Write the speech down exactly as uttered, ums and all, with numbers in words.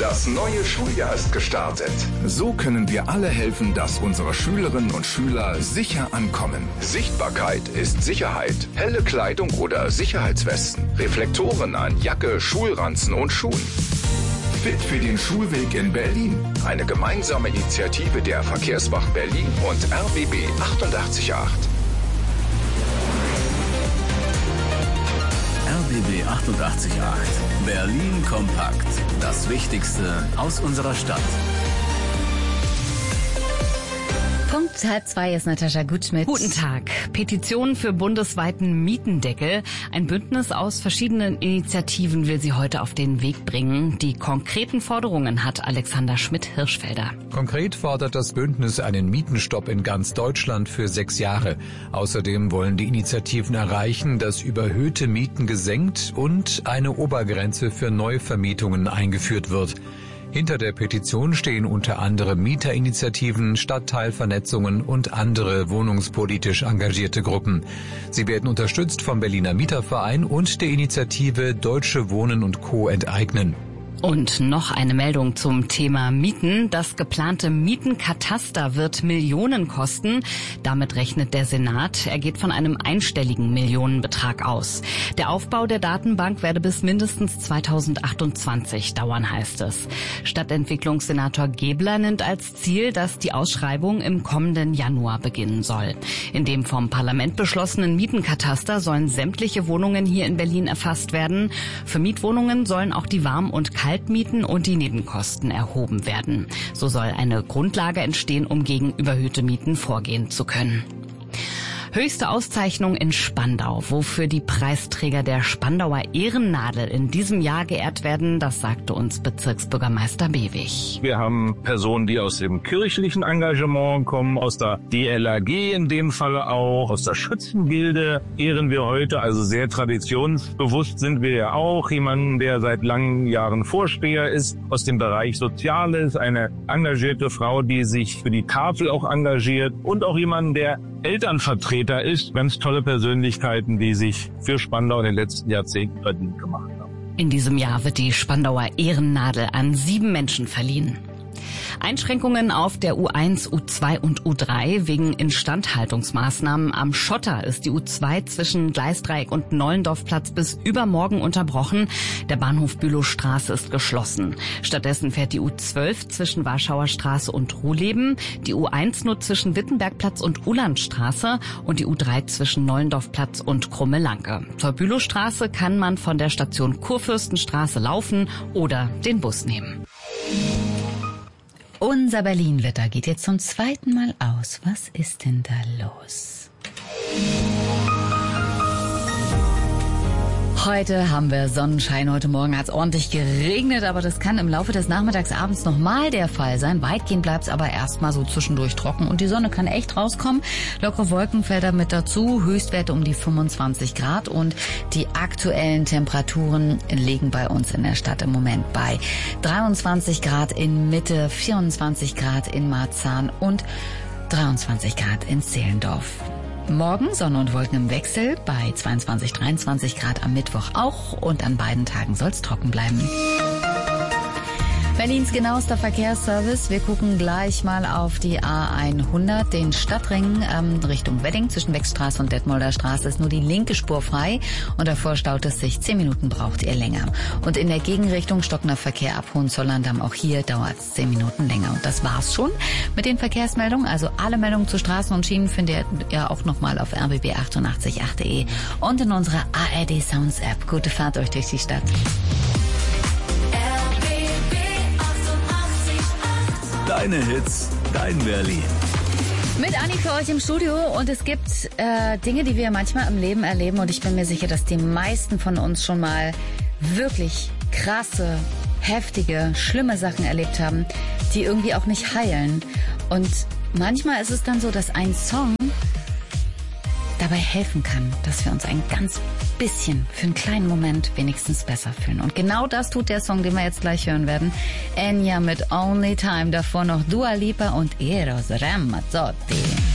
Das neue Schuljahr ist gestartet. So können wir alle helfen, dass unsere Schülerinnen und Schüler sicher ankommen. Sichtbarkeit ist Sicherheit. Helle Kleidung oder Sicherheitswesten. Reflektoren an Jacke, Schulranzen und Schuhen. Fit für den Schulweg in Berlin. Eine gemeinsame Initiative der Verkehrswacht Berlin und R B B achtundachtzig Komma acht. R B B achtundachtzig Komma acht. Berlin kompakt. Das Wichtigste aus unserer Stadt. Punkt halb zwei ist Natascha Gutschmidt. Guten Tag. Petition für bundesweiten Mietendeckel. Ein Bündnis aus verschiedenen Initiativen will sie heute auf den Weg bringen. Die konkreten Forderungen hat Alexander Schmidt-Hirschfelder. Konkret fordert das Bündnis einen Mietenstopp in ganz Deutschland für sechs Jahre. Außerdem wollen die Initiativen erreichen, dass überhöhte Mieten gesenkt und eine Obergrenze für Neuvermietungen eingeführt wird. Hinter der Petition stehen unter anderem Mieterinitiativen, Stadtteilvernetzungen und andere wohnungspolitisch engagierte Gruppen. Sie werden unterstützt vom Berliner Mieterverein und der Initiative Deutsche Wohnen und Co. enteignen. Und noch eine Meldung zum Thema Mieten. Das geplante Mietenkataster wird Millionen kosten. Damit rechnet der Senat. Er geht von einem einstelligen Millionenbetrag aus. Der Aufbau der Datenbank werde bis mindestens zweitausendachtundzwanzig dauern, heißt es. Stadtentwicklungssenator Gebler nennt als Ziel, dass die Ausschreibung im kommenden Januar beginnen soll. In dem vom Parlament beschlossenen Mietenkataster sollen sämtliche Wohnungen hier in Berlin erfasst werden. Für Mietwohnungen sollen auch die Warm- und Kaltmieten und die Nebenkosten erhoben werden. So soll eine Grundlage entstehen, um gegen überhöhte Mieten vorgehen zu können. Höchste Auszeichnung in Spandau, wofür die Preisträger der Spandauer Ehrennadel in diesem Jahr geehrt werden, das sagte uns Bezirksbürgermeister Bewig. Wir haben Personen, die aus dem kirchlichen Engagement kommen, aus der D L R G in dem Fall auch, aus der Schützengilde ehren wir heute, also sehr traditionsbewusst sind wir ja auch. Jemanden, der seit langen Jahren Vorsteher ist, aus dem Bereich Soziales, eine engagierte Frau, die sich für die Tafel auch engagiert und auch jemanden, der Elternvertreter ist. Ganz tolle Persönlichkeiten, die sich für Spandau in den letzten Jahrzehnten verdient gemacht haben. In diesem Jahr wird die Spandauer Ehrennadel an sieben Menschen verliehen. Einschränkungen auf der U eins, U zwei und U drei wegen Instandhaltungsmaßnahmen am Schotter ist die U zwei zwischen Gleisdreieck und Nollendorfplatz bis übermorgen unterbrochen. Der Bahnhof Bülowstraße ist geschlossen. Stattdessen fährt die U zwölf zwischen Warschauer Straße und Ruhleben, die U eins nur zwischen Wittenbergplatz und Ulandstraße und die U drei zwischen Nollendorfplatz und Krumme-Lanke. Zur Bülowstraße kann man von der Station Kurfürstenstraße laufen oder den Bus nehmen. Unser Berlin-Wetter geht jetzt zum zweiten Mal aus. Was ist denn da los? Heute haben wir Sonnenschein. Heute Morgen hat es ordentlich geregnet, aber das kann im Laufe des Nachmittags, abends nochmal der Fall sein. Weitgehend bleibt es aber erstmal so zwischendurch trocken und die Sonne kann echt rauskommen. Lockere Wolkenfelder mit dazu, Höchstwerte um die fünfundzwanzig Grad und die aktuellen Temperaturen liegen bei uns in der Stadt im Moment bei dreiundzwanzig Grad in Mitte, vierundzwanzig Grad in Marzahn und dreiundzwanzig Grad in Zehlendorf. Morgen Sonne und Wolken im Wechsel bei zweiundzwanzig, dreiundzwanzig Grad am Mittwoch auch und an beiden Tagen soll es trocken bleiben. Berlins genauester Verkehrsservice. Wir gucken gleich mal auf die A hundert, den Stadtring ähm, Richtung Wedding. Zwischen Wechstraße und Detmolder Straße ist nur die linke Spur frei und davor staut es sich. Zehn Minuten braucht ihr länger. Und in der Gegenrichtung stockender Verkehr ab Hohenzollern-Damm. Auch hier dauert es zehn Minuten länger. Und das war's schon mit den Verkehrsmeldungen. Also alle Meldungen zu Straßen und Schienen findet ihr auch nochmal auf r b b achtundachtzig Komma acht punkt de und in unserer A R D Sounds App. Gute Fahrt euch durch die Stadt. Deine Hits, dein Berlin. Mit Anni für euch im Studio und es gibt äh, Dinge, die wir manchmal im Leben erleben und ich bin mir sicher, dass die meisten von uns schon mal wirklich krasse, heftige, schlimme Sachen erlebt haben, die irgendwie auch nicht heilen. Und manchmal ist es dann so, dass ein Song dabei helfen kann, dass wir uns ein ganz bisschen, für einen kleinen Moment wenigstens besser fühlen. Und genau das tut der Song, den wir jetzt gleich hören werden. Enya mit Only Time, davor noch Dua Lipa und Eros Ramazzotti.